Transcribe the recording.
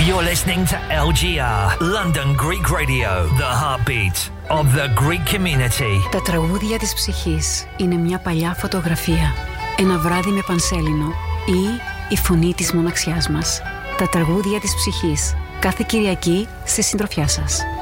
You're listening to LGR, London Greek Radio, the heartbeat of the Greek community. Τα τραγούδια της ψυχής είναι μια παλιά φωτογραφία, ένα βράδυ με πανσέλινο ή η φωνή της μοναξιάς μας. Τα τραγούδια της ψυχής, κάθε Κυριακή στη συντροφιά σας.